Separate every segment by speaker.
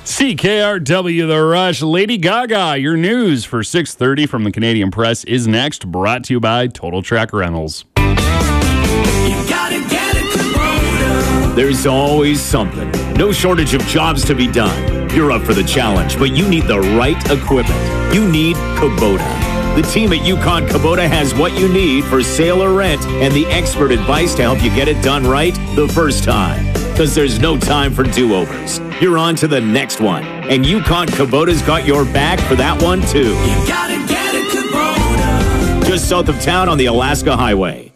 Speaker 1: CKRW The Rush. Lady Gaga, your news for 6:30 from the Canadian Press is next, brought to you by Total Track Rentals.
Speaker 2: There's always something. No shortage of jobs to be done. You're up for the challenge, but you need the right equipment. You need Kubota. The team at Yukon Kubota has what you need for sale or rent and the expert advice to help you get it done right the first time. Because there's no time for do-overs. You're on to the next one. And Yukon Kubota's got your back for that one, too. You gotta get it, Kubota. Just south of town on the Alaska Highway.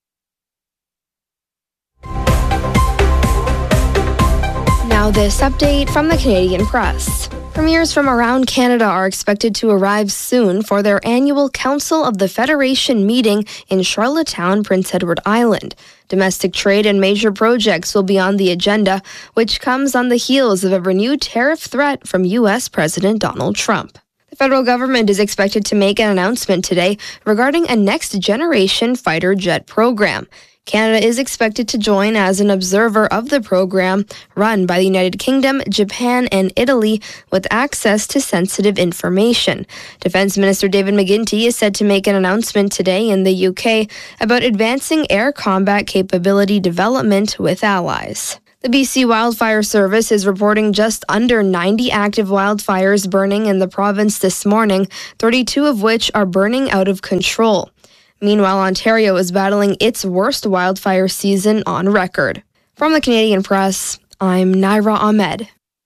Speaker 3: Now this update from the Canadian Press. Premiers from around Canada are expected to arrive soon for their annual Council of the Federation meeting in Charlottetown, Prince Edward Island. Domestic trade and major projects will be on the agenda, which comes on the heels of a renewed tariff threat from U.S. President Donald Trump. The federal government is expected to make an announcement today regarding a next-generation fighter jet program. Canada is expected to join as an observer of the program run by the United Kingdom, Japan, and Italy with access to sensitive information. Defense Minister David McGuinty is said to make an announcement today in the UK about advancing air combat capability development with allies. The BC Wildfire Service is reporting just under 90 active wildfires burning in the province this morning, 32 of which are burning out of control. Meanwhile, Ontario is battling its worst wildfire season on record. From the Canadian Press, I'm Naira Ahmed.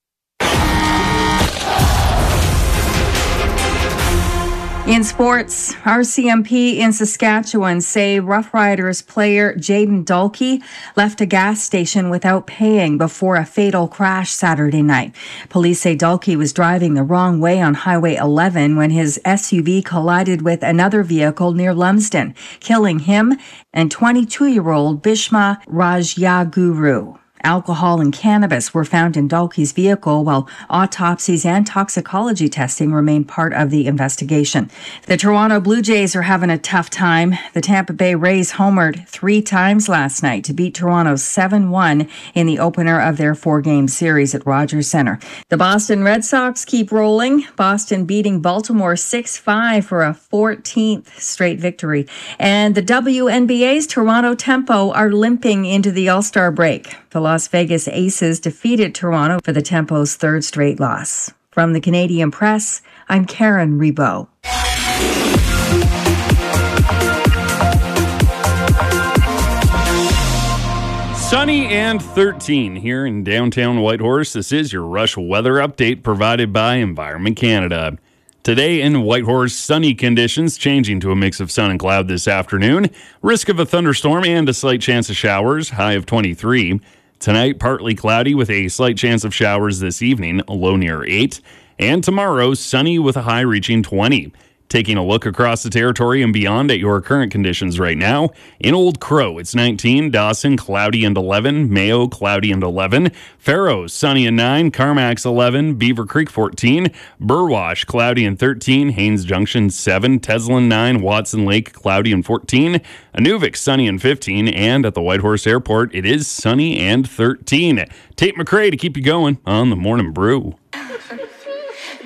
Speaker 4: In sports, RCMP in Saskatchewan say Rough Riders player Jayden Dalkey left a gas station without paying before a fatal crash Saturday night. Police say Dalkey was driving the wrong way on Highway 11 when his SUV collided with another vehicle near Lumsden, killing him and 22-year-old Bishma Rajyaguru. Alcohol and cannabis were found in Dalkey's vehicle, while autopsies and toxicology testing remain part of the investigation. The Toronto Blue Jays are having a tough time. The Tampa Bay Rays homered 3 times last night to beat Toronto 7-1 in the opener of their 4-game series at Rogers Centre. The Boston Red Sox keep rolling, Boston beating Baltimore 6-5 for a 14th straight victory. And the WNBA's Toronto Tempo are limping into the All-Star break. The Las Vegas Aces defeated Toronto for the Tempo's 3rd straight loss. From the Canadian Press, I'm Karen Rebo.
Speaker 1: Sunny and 13 here in downtown Whitehorse. This is your Rush weather update provided by Environment Canada. Today in Whitehorse, sunny conditions changing to a mix of sun and cloud this afternoon. Risk of a thunderstorm and a slight chance of showers, high of 23. Tonight, partly cloudy with a slight chance of showers this evening, a low near 8. And tomorrow, sunny with a high reaching 20. Taking a look across the territory and beyond at your current conditions right now. In Old Crow, it's 19. Dawson, cloudy and 11. Mayo, cloudy and 11. Faro, sunny and 9. Carmack's 11. Beaver Creek, 14. Burwash, cloudy and 13. Haynes Junction, 7. Teslin, 9. Watson Lake, cloudy and 14. Inuvik, sunny and 15. And at the Whitehorse Airport, it is sunny and 13. Tate McRae to keep you going on the Morning Brew.